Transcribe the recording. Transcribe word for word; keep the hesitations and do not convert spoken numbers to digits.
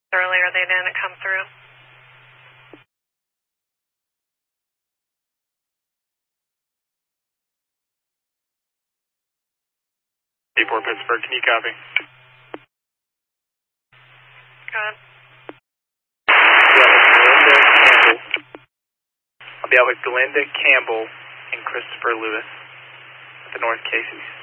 Earlier they didn't come through. Seaport Pittsburgh, can you copy? Good. I'll be out with Glenda Campbell and Christopher Lewis at the North Casey.